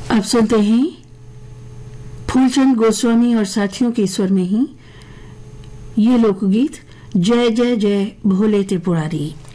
आप सुनते हैं फूलचंद गोस्वामी और साथियों के स्वर में ही ये लोकगीत जय जय जय भोले त्रिपुरारी।